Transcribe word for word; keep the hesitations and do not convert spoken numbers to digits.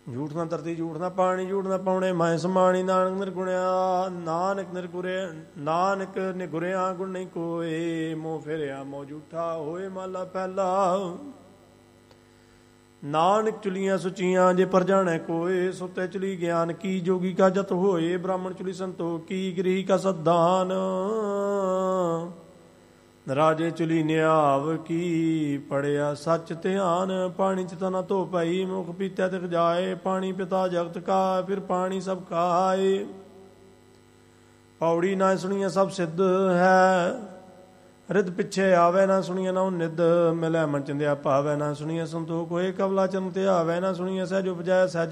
ਝੂਠ ਨਾ ਧਰਤੀ ਝੂਠ ਨਾ ਪਾਣੀ ਝੂਠ ਨਾ ਪਾਉਣੇ ਮੈਂ ਸਮਾਣੀ ਨਾਨਕ ਨਿਰਗੁਣਿਆ ਨਾਨਕ ਨਿਰਗੁਰਿਆ ਨਾਨਕ ਨਿਗੁਰਿਆ ਗੁਣ ਨਹੀਂ ਕੋਏ ਮੋਹ ਫੇਰਿਆ ਮੋਹ ਝੂਠਾ ਹੋਏ ਮਾਲਾ ਪਹਿਲਾ ਨਾਨਕ ਚੁਲੀਆਂ ਸੁਚੀਆਂ ਜੇ ਪਰ ਜਾਣੈ ਕੋਏ ਸੁਤੇ ਚੁਲੀ ਗਿਆਨ ਕੀ ਜੋਗੀ ਕਾ ਜਤ ਹੋਏ ਬ੍ਰਾਹਮਣ ਚੁਲੀ ਸੰਤੋਖ ਕੀ ਗ੍ਰਹੀ ਕਾ ਸਦਾਨ ਰਾਜੇ ਚੁਲੀ ਨਿਆਵ ਕੀ ਪੜਿਆ ਸੱਚ ਧਿਆਨ ਪਾਣੀ ਚ ਤਾ ਧੋ ਪਈ ਮੁਖ ਪੀਤੈ ਤਿਕ ਜਾਏ ਪਾਣੀ ਪਿਤਾ ਜਗਤ ਕਾ ਫਿਰ ਪਾਣੀ ਸਭ ਕਾਏ ਪੌੜੀ ਨਾ ਸੁਣੀਏ ਸਭ ਸਿੱਧ ਹੈ ਰਿਦ ਪਿੱਛੇ ਆਵੇ ਨਾ ਸੁਣੀਏ ਨਾ ਨਿੱਧ ਮਿਲੈ ਮਨ ਚੰਦਿਆ ਭਾਵੈ ਨਾ ਸੁਣੀਏ ਸੰਤੋਖ ਹੋਏ ਕਵਲਾ ਚਰਨ ਤੇ ਆਵੇ ਨਾ ਸੁਣੀਏ ਸਹਿਜ ਉਪਜੈ ਸਹਿਜ